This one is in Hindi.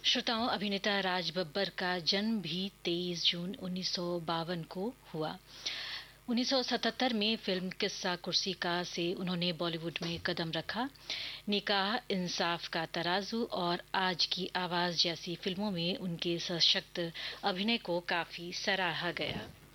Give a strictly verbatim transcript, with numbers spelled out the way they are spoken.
श्रोताओं, अभिनेता राज बब्बर का जन्म भी तेईस जून उन्नीस सौ बावन को हुआ। उन्नीस सौ सतहत्तर में फिल्म किस्सा कुर्सी का से उन्होंने बॉलीवुड में कदम रखा। निकाह, इंसाफ का तराजू और आज की आवाज जैसी फिल्मों में उनके सशक्त अभिनय को काफी सराहा गया।